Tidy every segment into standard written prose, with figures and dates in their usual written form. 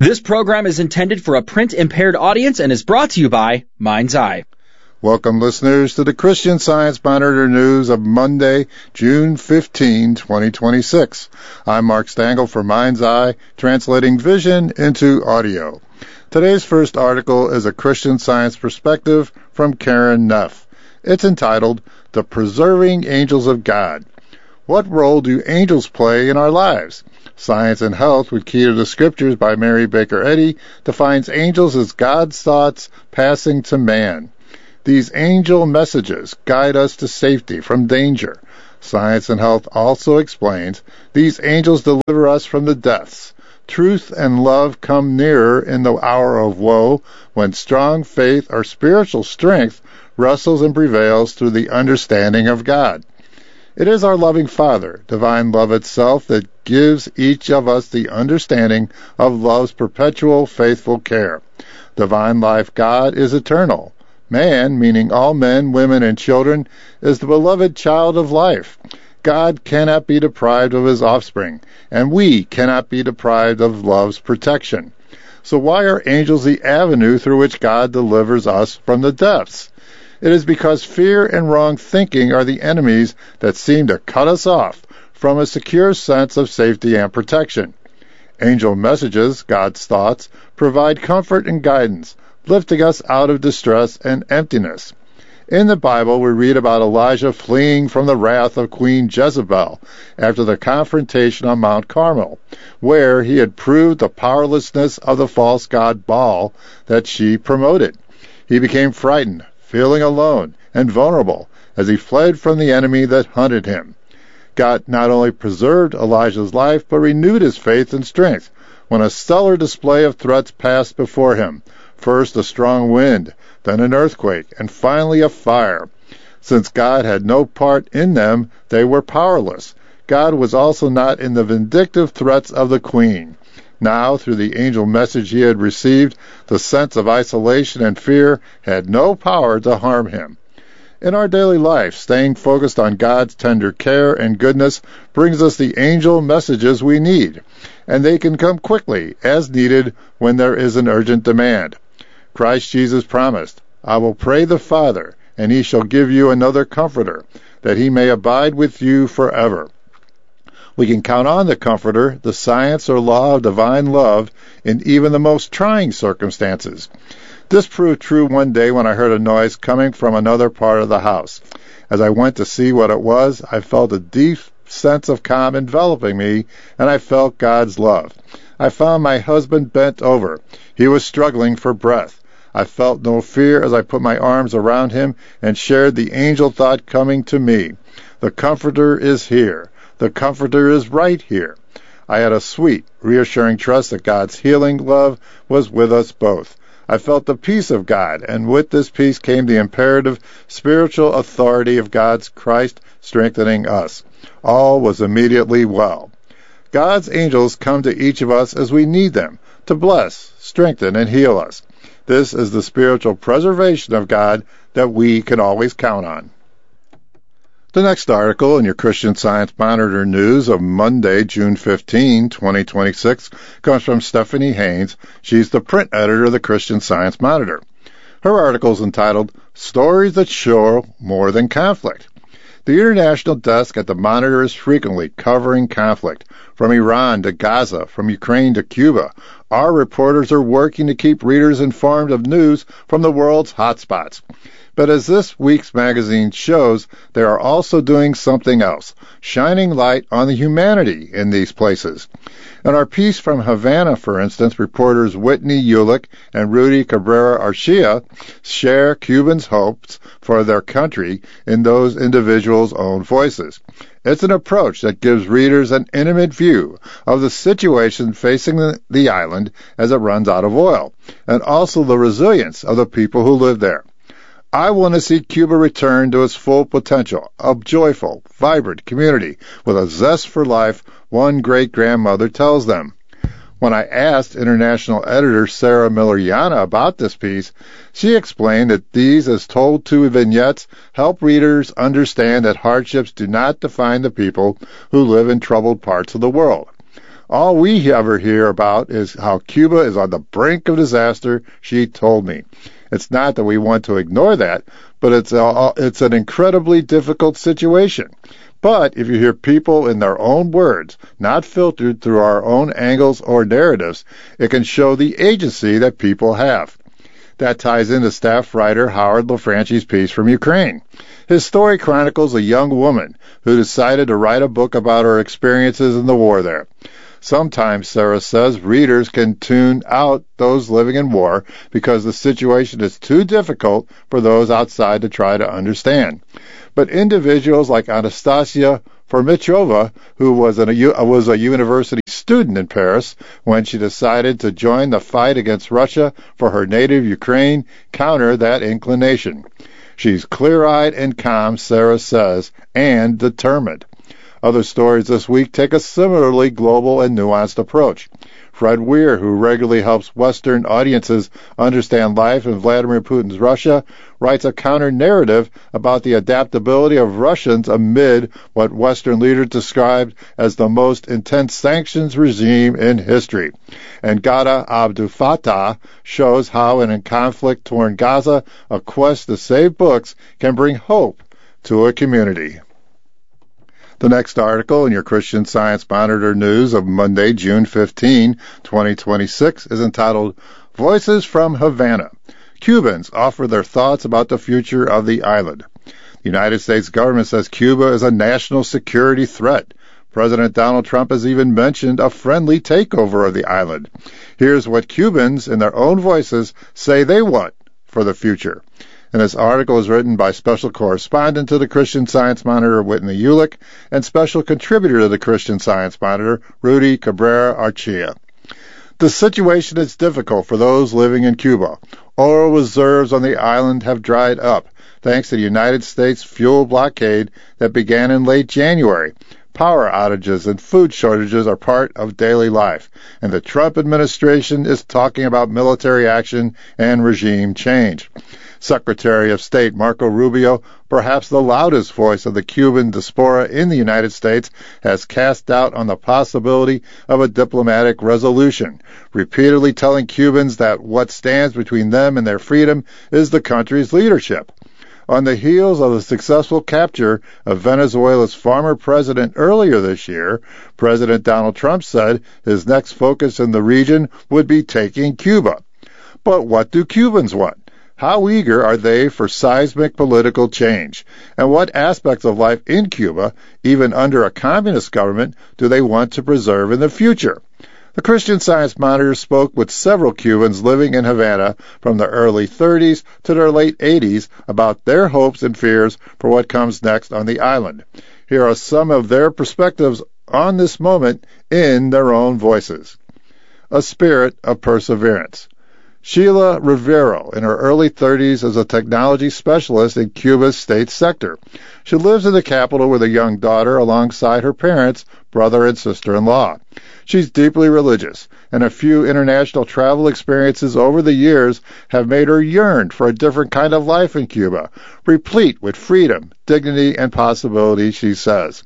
This program is intended for a print-impaired audience and is brought to you by Mind's Eye. Welcome, listeners, to the Christian Science Monitor News of Monday, June 15, 2026. I'm Mark Stangl for Mind's Eye, translating vision into audio. Today's first article is a Christian Science perspective from Karen Neff. It's entitled, The Preserving Angels of God. What role do angels play in our lives? Science and Health with Key to the Scriptures by Mary Baker Eddy defines angels as God's thoughts passing to man. These angel messages guide us to safety from danger. Science and Health also explains these angels deliver us from the deaths. Truth and love come nearer in the hour of woe when strong faith or spiritual strength wrestles and prevails through the understanding of God. It is our loving Father, divine love itself, that gives each of us the understanding of love's perpetual, faithful care. Divine life God is eternal. Man, meaning all men, women, and children, is the beloved child of life. God cannot be deprived of his offspring, and we cannot be deprived of love's protection. So why are angels the avenue through which God delivers us from the depths? It is because fear and wrong thinking are the enemies that seem to cut us off from a secure sense of safety and protection. Angel messages, God's thoughts, provide comfort and guidance, lifting us out of distress and emptiness. In the Bible, we read about Elijah fleeing from the wrath of Queen Jezebel after the confrontation on Mount Carmel, where he had proved the powerlessness of the false god Baal that she promoted. He became frightened, feeling alone and vulnerable as he fled from the enemy that hunted him. God not only preserved Elijah's life, but renewed his faith and strength when a stellar display of threats passed before him. First a strong wind, then an earthquake, and finally a fire. Since God had no part in them, they were powerless. God was also not in the vindictive threats of the queen. Now, through the angel message he had received, the sense of isolation and fear had no power to harm him. In our daily life, staying focused on God's tender care and goodness brings us the angel messages we need, and they can come quickly, as needed, when there is an urgent demand. Christ Jesus promised, I will pray the Father, and he shall give you another comforter, that he may abide with you forever. We can count on the Comforter, the science or law of divine love, in even the most trying circumstances. This proved true one day when I heard a noise coming from another part of the house. As I went to see what it was, I felt a deep sense of calm enveloping me, and I felt God's love. I found my husband bent over. He was struggling for breath. I felt no fear as I put my arms around him and shared the angel thought coming to me. The Comforter is here. The Comforter is right here. I had a sweet, reassuring trust that God's healing love was with us both. I felt the peace of God, and with this peace came the imperative spiritual authority of God's Christ strengthening us. All was immediately well. God's angels come to each of us as we need them, to bless, strengthen, and heal us. This is the spiritual preservation of God that we can always count on. The next article in your Christian Science Monitor News of Monday, June 15, 2026, comes from Stephanie Haynes. She's the print editor of the Christian Science Monitor. Her article is entitled, Stories That Show More Than Conflict. The international desk at the Monitor is frequently covering conflict. From Iran to Gaza, from Ukraine to Cuba, our reporters are working to keep readers informed of news from the world's hotspots. But as this week's magazine shows, they are also doing something else, shining light on the humanity in these places. In our piece from Havana, for instance, reporters Whitney Ulick and Rudy Cabrera Arcia share Cubans' hopes for their country in those individuals' own voices. It's an approach that gives readers an intimate view of the situation facing the island as it runs out of oil, and also the resilience of the people who live there. I want to see Cuba return to its full potential, a joyful, vibrant community with a zest for life, one great-grandmother tells them. When I asked international editor Sarah Miller-Yana about this piece, she explained that these, as told to vignettes, help readers understand that hardships do not define the people who live in troubled parts of the world. All we ever hear about is how Cuba is on the brink of disaster, she told me. It's not that we want to ignore that, but it's an incredibly difficult situation. But if you hear people in their own words, not filtered through our own angles or narratives, it can show the agency that people have. That ties into staff writer Howard LaFranchi's piece from Ukraine. His story chronicles a young woman who decided to write a book about her experiences in the war there. Sometimes, Sarah says, readers can tune out those living in war because the situation is too difficult for those outside to try to understand. But individuals like Anastasia Formichova, who was a university student in Paris when she decided to join the fight against Russia for her native Ukraine, counter that inclination. She's clear-eyed and calm, Sarah says, and determined. Other stories this week take a similarly global and nuanced approach. Fred Weir, who regularly helps Western audiences understand life in Vladimir Putin's Russia, writes a counter-narrative about the adaptability of Russians amid what Western leaders described as the most intense sanctions regime in history. And Ghada Abdul Fattah shows how in a conflict-torn Gaza, a quest to save books can bring hope to a community. The next article in your Christian Science Monitor news of Monday, June 15, 2026, is entitled Voices from Havana. Cubans offer their thoughts about the future of the island. The United States government says Cuba is a national security threat. President Donald Trump has even mentioned a friendly takeover of the island. Here's what Cubans, in their own voices, say they want for the future. And this article is written by special correspondent to the Christian Science Monitor, Whitney Ulick, and special contributor to the Christian Science Monitor, Rudy Cabrera Archia. The situation is difficult for those living in Cuba. Oil reserves on the island have dried up, thanks to the United States fuel blockade that began in late January. Power outages and food shortages are part of daily life, and the Trump administration is talking about military action and regime change. Secretary of State Marco Rubio, perhaps the loudest voice of the Cuban diaspora in the United States, has cast doubt on the possibility of a diplomatic resolution, repeatedly telling Cubans that what stands between them and their freedom is the country's leadership. On the heels of the successful capture of Venezuela's former president earlier this year, President Donald Trump said his next focus in the region would be taking Cuba. But what do Cubans want? How eager are they for seismic political change? And what aspects of life in Cuba, even under a communist government, do they want to preserve in the future? The Christian Science Monitor spoke with several Cubans living in Havana from the early 30s to their late 80s about their hopes and fears for what comes next on the island. Here are some of their perspectives on this moment in their own voices. A spirit of perseverance. Sheila Rivero, in her early 30s, is a technology specialist in Cuba's state sector. She lives in the capital with a young daughter alongside her parents, brother, and sister-in-law. She's deeply religious, and a few international travel experiences over the years have made her yearn for a different kind of life in Cuba, replete with freedom, dignity, and possibility, she says.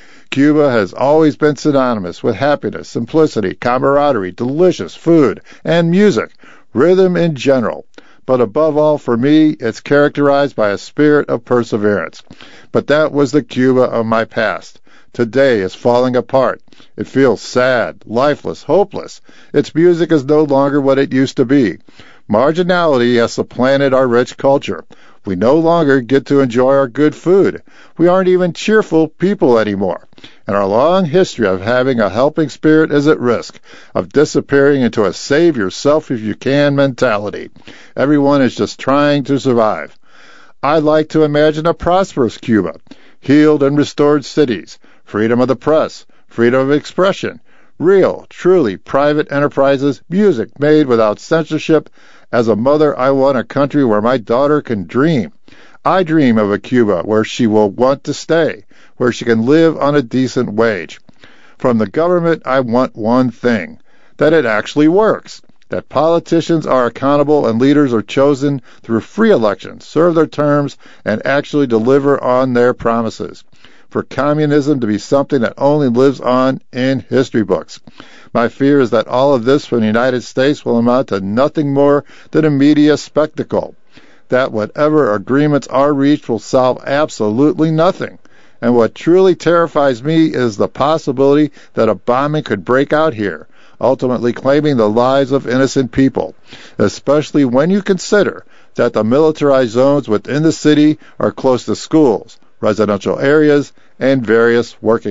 Cuba has always been synonymous with happiness, simplicity, camaraderie, delicious food, and music, rhythm in general. But above all, for me, it's characterized by a spirit of perseverance. But that was the Cuba of my past. Today is falling apart. It feels sad, lifeless, hopeless. Its music is no longer what it used to be. Marginality has supplanted our rich culture. We no longer get to enjoy our good food. We aren't even cheerful people anymore. And our long history of having a helping spirit is at risk of disappearing into a save yourself if you can mentality. Everyone is just trying to survive. I like to imagine a prosperous Cuba, healed and restored cities, freedom of the press, freedom of expression, real, truly private enterprises, music made without censorship. As a mother, I want a country where my daughter can dream. I dream of a Cuba where she will want to stay, where she can live on a decent wage. From the government, I want one thing, that it actually works, that politicians are accountable and leaders are chosen through free elections, serve their terms, and actually deliver on their promises. for communism to be something that only lives on in history books. My fear is that all of this from the United States will amount to nothing more than a media spectacle, that whatever agreements are reached will solve absolutely nothing. And what truly terrifies me is the possibility that a bombing could break out here, ultimately claiming the lives of innocent people, especially when you consider that the militarized zones within the city are close to schools, residential areas, and various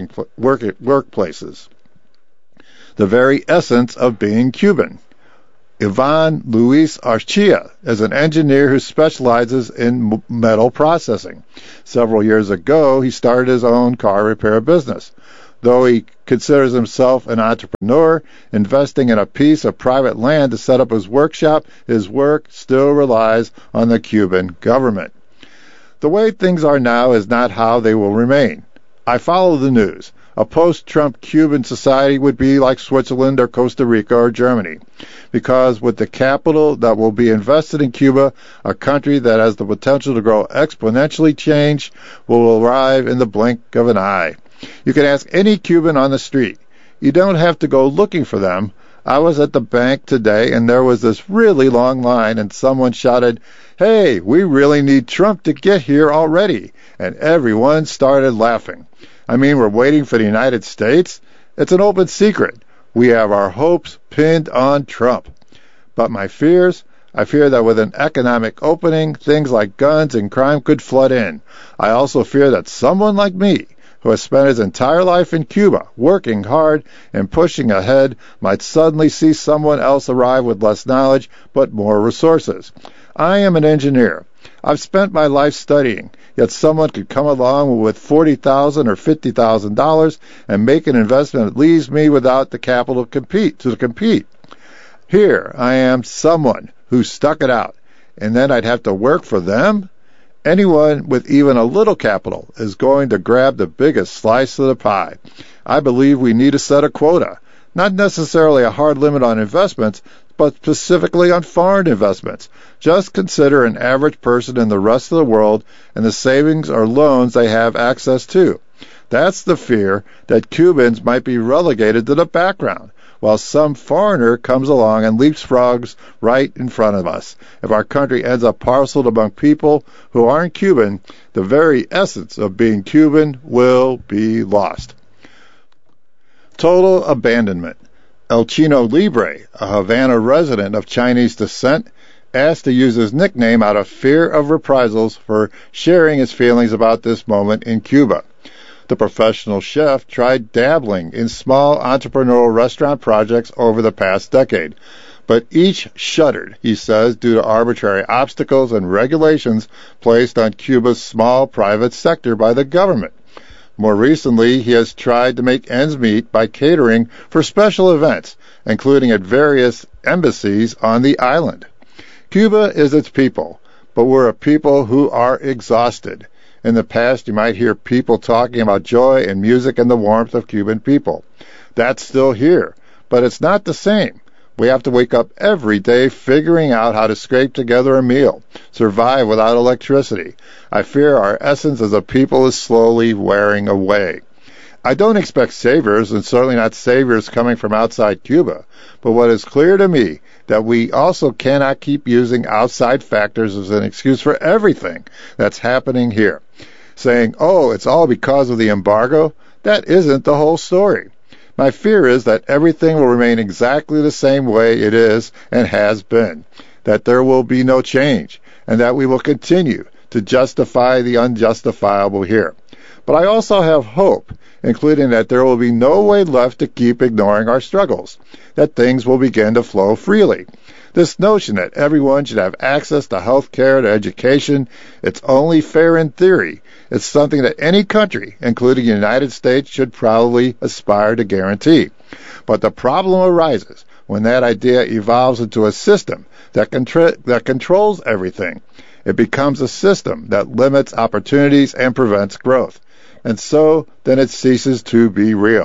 workplaces. The very essence of being Cuban. Ivan Luis Archia is an engineer who specializes in metal processing. Several years ago, he started his own car repair business. Though he considers himself an entrepreneur, investing in a piece of private land to set up his workshop, his work still relies on the Cuban government. The way things are now is not how they will remain. I follow the news. A post-Trump Cuban society would be like Switzerland or Costa Rica or Germany, because with the capital that will be invested in Cuba, a country that has the potential to grow exponentially change will arrive in the blink of an eye. You can ask any Cuban on the street. You don't have to go looking for them. I was at the bank today, and there was this really long line, and someone shouted, "Hey, we really need Trump to get here already," and everyone started laughing. I mean, we're waiting for the United States? It's an open secret. We have our hopes pinned on Trump. But my fears? I fear that with an economic opening, things like guns and crime could flood in. I also fear that someone like me, who has spent his entire life in Cuba, working hard and pushing ahead, might suddenly see someone else arrive with less knowledge but more resources. I am an engineer. I've spent my life studying, yet someone could come along with $40,000 or $50,000 and make an investment that leaves me without the capital to compete. Here I am, someone who stuck it out, and then I'd have to work for them? Anyone with even a little capital is going to grab the biggest slice of the pie. I believe we need to set a quota, not necessarily a hard limit on investments, but specifically on foreign investments. Just consider an average person in the rest of the world and the savings or loans they have access to. That's the fear, that Cubans might be relegated to the background, while some foreigner comes along and leapfrogs right in front of us. If our country ends up parceled among people who aren't Cuban, the very essence of being Cuban will be lost. Total abandonment. El Chino Libre, a Havana resident of Chinese descent, asked to use his nickname out of fear of reprisals for sharing his feelings about this moment in Cuba. The professional chef tried dabbling in small entrepreneurial restaurant projects over the past decade, but each shuttered, he says, due to arbitrary obstacles and regulations placed on Cuba's small private sector by the government. More recently, he has tried to make ends meet by catering for special events, including at various embassies on the island. Cuba is its people, but we're a people who are exhausted. In the past, you might hear people talking about joy and music and the warmth of Cuban people. That's still here, but it's not the same. We have to wake up every day figuring out how to scrape together a meal, survive without electricity. I fear our essence as a people is slowly wearing away. I don't expect saviors, and certainly not saviors coming from outside Cuba, but what is clear to me that we also cannot keep using outside factors as an excuse for everything that's happening here. Saying, oh, it's all because of the embargo, that isn't the whole story. My fear is that everything will remain exactly the same way it is and has been, that there will be no change, and that we will continue to justify the unjustifiable here. But I also have hope, including that there will be no way left to keep ignoring our struggles, that things will begin to flow freely. This notion that everyone should have access to health care, to education, it's only fair in theory. It's something that any country, including the United States, should probably aspire to guarantee. But the problem arises when that idea evolves into a system that controls everything. It becomes a system that limits opportunities and prevents growth. And so, then it ceases to be real.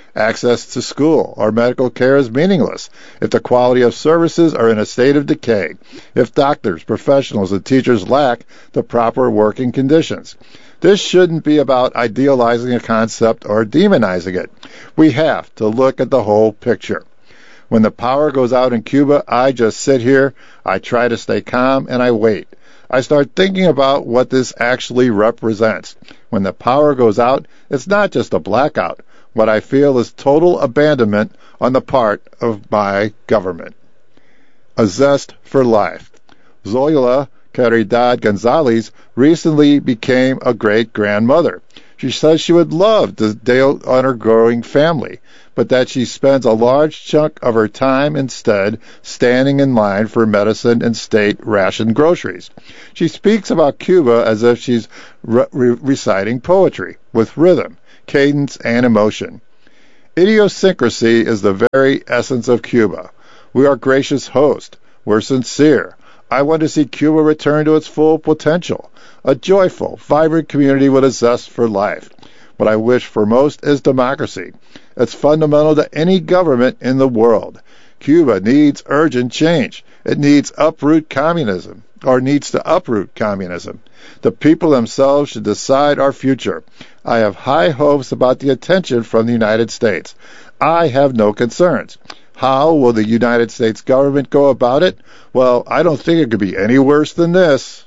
Access to school or medical care is meaningless if the quality of services are in a state of decay, if doctors, professionals, and teachers lack the proper working conditions. This shouldn't be about idealizing a concept or demonizing it. We have to look at the whole picture. When the power goes out in Cuba, I just sit here, I try to stay calm, and I wait. I start thinking about what this actually represents. When the power goes out, it's not just a blackout. What I feel is total abandonment on the part of my government. A zest for life. Zoila Caridad Gonzalez recently became a great-grandmother. She says she would love to deal on her growing family, but that she spends a large chunk of her time instead standing in line for medicine and state ration groceries. She speaks about Cuba as if she's reciting poetry, with rhythm, cadence, and emotion. Idiosyncrasy is the very essence of Cuba. We are gracious hosts. We're sincere. I want to see Cuba return to its full potential, a joyful, vibrant community with a zest for life. What I wish for most is democracy. It's fundamental to any government in the world. Cuba needs urgent change. It needs to uproot communism. The people themselves should decide our future. I have high hopes about the attention from the United States. I have no concerns. How will the United States government go about it? Well, I don't think it could be any worse than this.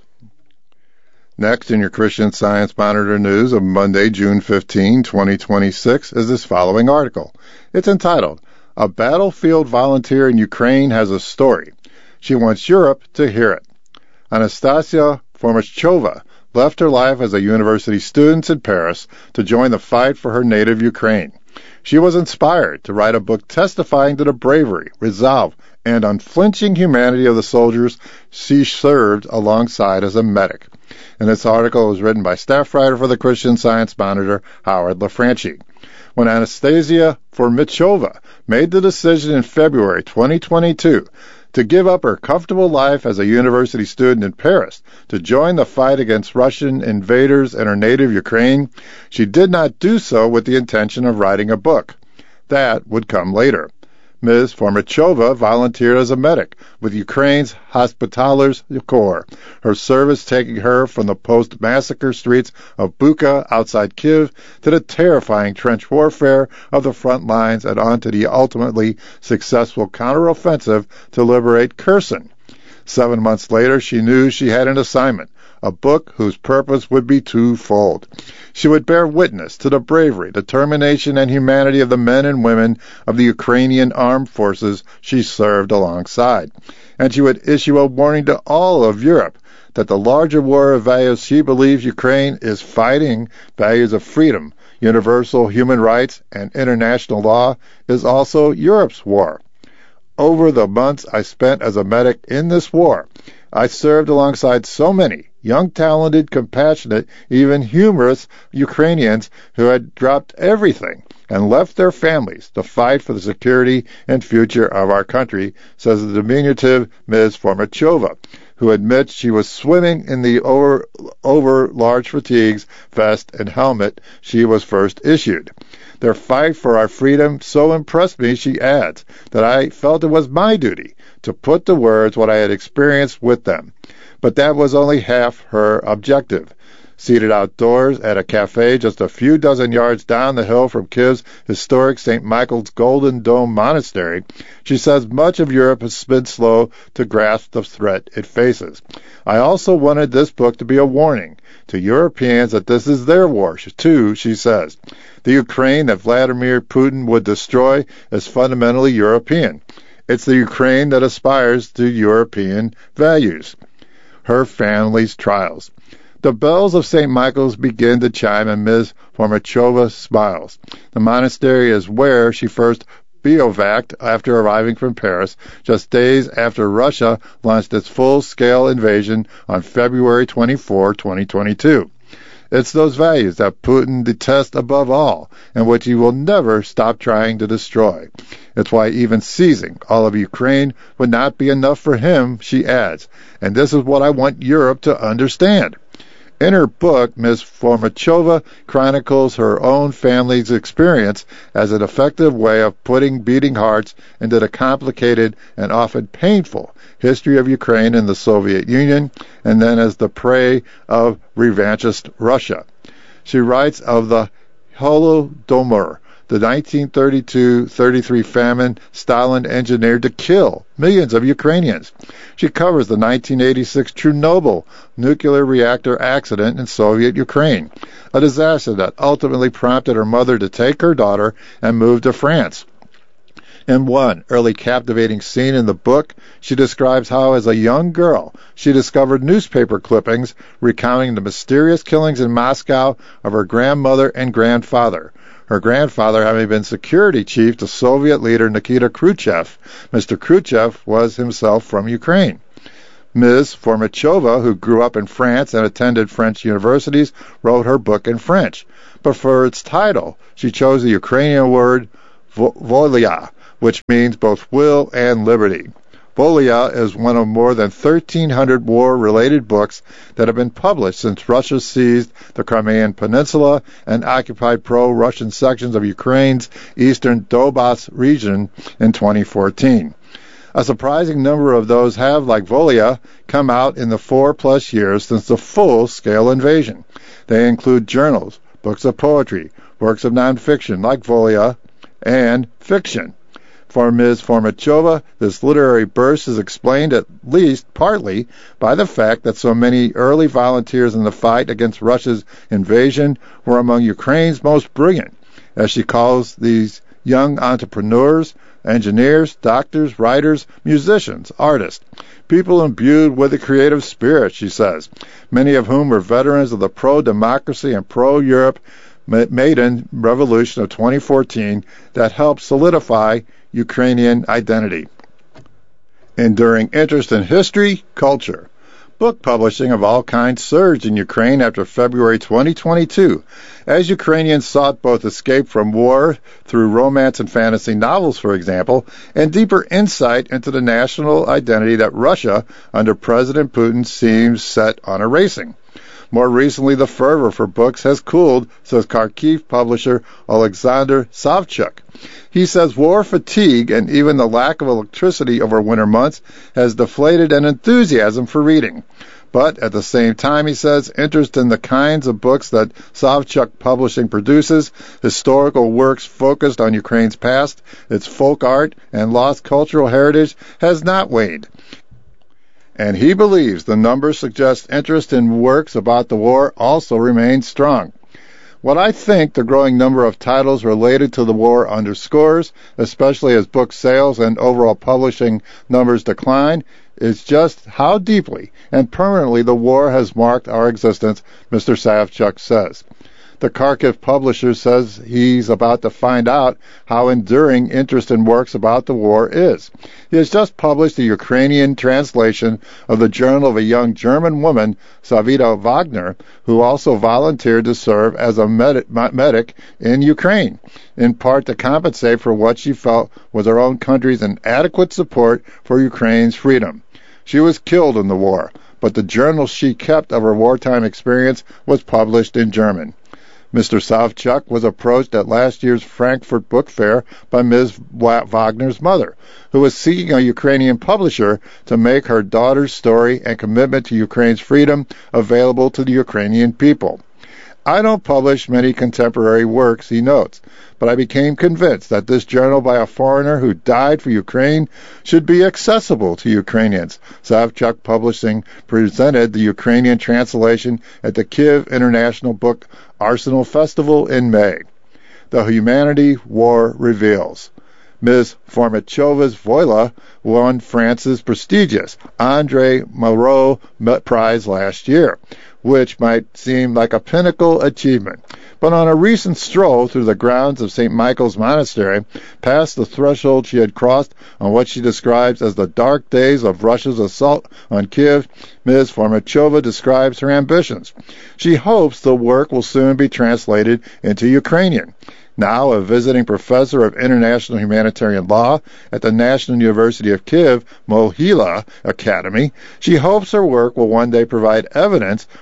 Next in your Christian Science Monitor news of Monday, June 15, 2026, is this following article. It's entitled, A Battlefield Volunteer in Ukraine Has a Story. She wants Europe to hear it. Anastasia Formachova left her life as a university student in Paris to join the fight for her native Ukraine. She was inspired to write a book testifying to the bravery, resolve, and unflinching humanity of the soldiers she served alongside as a medic. And this article was written by staff writer for the Christian Science Monitor, Howard LaFranchi. When Anastasia Formachova made the decision in February 2022 to give up her comfortable life as a university student in Paris to join the fight against Russian invaders in her native Ukraine, she did not do so with the intention of writing a book. That would come later. Ms. Formachova volunteered as a medic with Ukraine's Hospitallers Corps, her service taking her from the post-massacre streets of Bucha outside Kyiv to the terrifying trench warfare of the front lines and on to the ultimately successful counteroffensive to liberate Kherson. 7 months later, she knew she had an assignment, a book whose purpose would be twofold. She would bear witness to the bravery, determination, and humanity of the men and women of the Ukrainian armed forces she served alongside. And she would issue a warning to all of Europe that the larger war of values she believes Ukraine is fighting, values of freedom, universal human rights, and international law, is also Europe's war. Over the months I spent as a medic in this war, I served alongside so many young, talented, compassionate, even humorous Ukrainians who had dropped everything and left their families to fight for the security and future of our country, says the diminutive Ms. Formachova, who admits she was swimming in the over large fatigues, vest, and helmet she was first issued. Their fight for our freedom so impressed me, she adds, that I felt it was my duty to put to words what I had experienced with them. But that was only half her objective. Seated outdoors at a cafe just a few dozen yards down the hill from Kyiv's historic St. Michael's Golden Dome Monastery, she says much of Europe has been slow to grasp the threat it faces. I also wanted this book to be a warning to Europeans that this is their war, too, she says. The Ukraine that Vladimir Putin would destroy is fundamentally European. It's the Ukraine that aspires to European values. Her family's trials. The bells of St. Michael's begin to chime, and Ms. Formachova smiles. The monastery is where she first bivouacked after arriving from Paris, just days after Russia launched its full-scale invasion on February 24, 2022. It's those values that Putin detests above all, and which he will never stop trying to destroy. It's why even seizing all of Ukraine would not be enough for him, she adds. And this is what I want Europe to understand. In her book, Ms. Fomichova chronicles her own family's experience as an effective way of putting beating hearts into the complicated and often painful history of Ukraine and the Soviet Union, and then as the prey of revanchist Russia. She writes of the Holodomor, the 1932-33 famine Stalin engineered to kill millions of Ukrainians. She covers the 1986 Chernobyl nuclear reactor accident in Soviet Ukraine, a disaster that ultimately prompted her mother to take her daughter and move to France. In one early captivating scene in the book, she describes how, as a young girl, she discovered newspaper clippings recounting the mysterious killings in Moscow of her grandmother and grandfather. Her grandfather having been security chief to Soviet leader Nikita Khrushchev. Mr. Khrushchev was himself from Ukraine. Ms. Fomichova, who grew up in France and attended French universities, wrote her book in French. But for its title, she chose the Ukrainian word volia, which means both will and liberty. Volia is one of more than 1,300 war-related books that have been published since Russia seized the Crimean Peninsula and occupied pro-Russian sections of Ukraine's eastern Donbas region in 2014. A surprising number of those have, like Volia, come out in the 4+ years since the full-scale invasion. They include journals, books of poetry, works of nonfiction like Volia, and fiction. For Ms. Fomichova, this literary burst is explained at least partly by the fact that so many early volunteers in the fight against Russia's invasion were among Ukraine's most brilliant, as she calls these young entrepreneurs, engineers, doctors, writers, musicians, artists, people imbued with a creative spirit, she says, many of whom were veterans of the pro-democracy and pro-Europe Maidan Revolution of 2014 that helped solidify Ukrainian identity. Enduring interest in history, culture. Book publishing of all kinds surged in Ukraine after February 2022, as Ukrainians sought both escape from war through romance and fantasy novels, for example, and deeper insight into the national identity that Russia, under President Putin, seems set on erasing. More recently, the fervor for books has cooled, says Kharkiv publisher Alexander Savchuk. He says war fatigue and even the lack of electricity over winter months has deflated an enthusiasm for reading. But at the same time, he says, interest in the kinds of books that Savchuk Publishing produces, historical works focused on Ukraine's past, its folk art, and lost cultural heritage, has not waned. And he believes the numbers suggest interest in works about the war also remains strong. What I think the growing number of titles related to the war underscores, especially as book sales and overall publishing numbers decline, is just how deeply and permanently the war has marked our existence, Mr. Savchuk says. The Kharkiv publisher says he's about to find out how enduring interest in works about the war is. He has just published a Ukrainian translation of the journal of a young German woman, Savita Wagner, who also volunteered to serve as a medic in Ukraine, in part to compensate for what she felt was her own country's inadequate support for Ukraine's freedom. She was killed in the war, but the journal she kept of her wartime experience was published in German. Mr. Savchuk was approached at last year's Frankfurt Book Fair by Ms. Wagner's mother, who was seeking a Ukrainian publisher to make her daughter's story and commitment to Ukraine's freedom available to the Ukrainian people. I don't publish many contemporary works, he notes, but I became convinced that this journal by a foreigner who died for Ukraine should be accessible to Ukrainians. Savchuk Publishing presented the Ukrainian translation at the Kyiv International Book Arsenal Festival in May. The Humanity War Reveals. Ms. Fomichova's Voila won France's prestigious André Malraux Prize last year, which might seem like a pinnacle achievement. But on a recent stroll through the grounds of St. Michael's Monastery, past the threshold she had crossed on what she describes as the dark days of Russia's assault on Kyiv, Ms. Fomichova describes her ambitions. She hopes the work will soon be translated into Ukrainian. Now a visiting professor of international humanitarian law at the National University of Kyiv Mohyla Academy, she hopes her work will one day provide evidence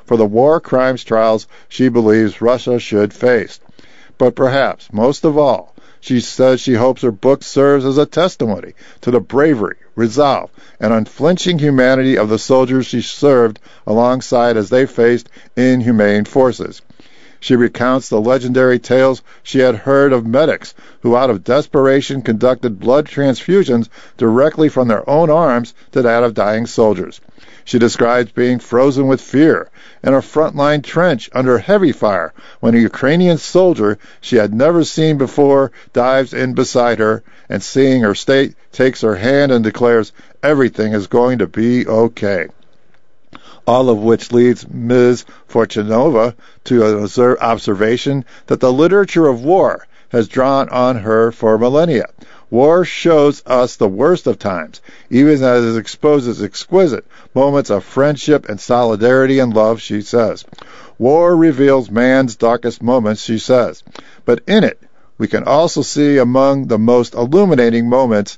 for the war crimes trials she believes Russia should face. But perhaps, most of all, she says she hopes her book serves as a testimony to the bravery, resolve, and unflinching humanity of the soldiers she served alongside as they faced inhumane forces. She recounts the legendary tales she had heard of medics who out of desperation conducted blood transfusions directly from their own arms to that of dying soldiers. She describes being frozen with fear in a frontline trench under heavy fire when a Ukrainian soldier she had never seen before dives in beside her, and seeing her state takes her hand and declares everything is going to be okay. All of which leads Ms. Fortunova to an observation that the literature of war has drawn on her for millennia. War shows us the worst of times, even as it exposes exquisite moments of friendship and solidarity and love, she says. War reveals man's darkest moments, she says, but in it we can also see among the most illuminating moments